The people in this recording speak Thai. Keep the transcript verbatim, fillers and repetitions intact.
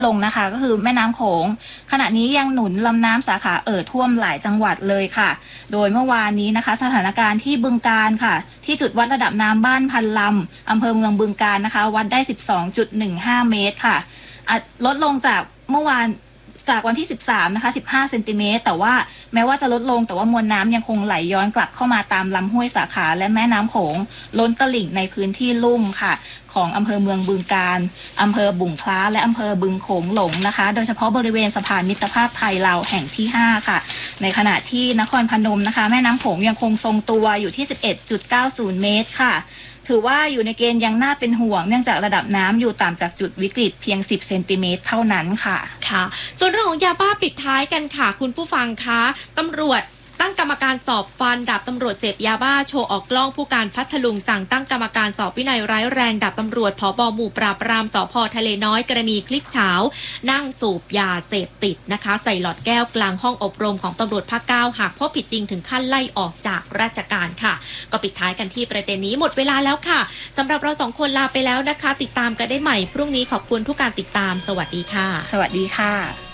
ลงนะคะก็คือแม่น้ำโขงขณะนี้ยังหนุนลำน้ำสาขาเอ่อท่วมหลายจังหวัดเลยค่ะโดยเมื่อวานนี้นะคะสถานการณ์ที่บึงกาฬค่ะที่จุดวัดระดับน้ำบ้านพันลำอำเภอเมืองบึงกาฬนะคะวัดได้ สิบสองจุดหนึ่งห้า เมตรค่ะลดลงจากเมื่อวานจากวันที่สิบสามนะคะสิบห้าเซนติเมตรแต่ว่าแม้ว่าจะลดลงแต่ว่ามวลน้ำยังคงไหลย้อนกลับเข้ามาตามลำห้วยสาขาและแม่น้ำโขงล้นตลิ่งในพื้นที่ลุ่มค่ะของอำเภอเมืองบึงกาฬอำเภอบุ่งคล้าและอำเภอบึงโขงหลงนะคะโดยเฉพาะบริเวณสะพานมิตรภาพไทยลาวแห่งที่ห้าค่ะในขณะที่นครพนมนะคะแม่น้ำโขงยังคงทรงตัวอยู่ที่ สิบเอ็ดจุดเก้าศูนย์ เมตรค่ะถือว่าอยู่ในเกณฑ์ยังน่าเป็นห่วงเนื่องจากระดับน้ำอยู่ต่ำจากจุดวิกฤตเพียงสิบเซนติเมตรเท่านั้นค่ะค่ะส่วนเรื่องของยาบ้าปิดท้ายกันค่ะคุณผู้ฟังคะตำรวจตั้งกรรมการสอบฟันดาบตำรวจเสพยาบ้าโชว์ออกกล้องผู้การพัทลุงสั่งตั้งกรรมการสอบวินัยร้ายแรงดาบตำรวจผบ.หมู่ปราบปรามสพ.ทะเลน้อยกรณีคลิปเช้านั่งสูบยาเสพติดนะคะใส่หลอดแก้วกลางห้องอบรมของตำรวจภาคเก้าหากพบผิดจริงถึงขั้นไล่ออกจากราชการค่ะก็ปิดท้ายกันที่ประเด็นนี้หมดเวลาแล้วค่ะสำหรับเราสองคนลาไปแล้วนะคะติดตามกันได้ใหม่พรุ่งนี้ขอบคุณทุกการติดตามสวัสดีค่ะสวัสดีค่ะ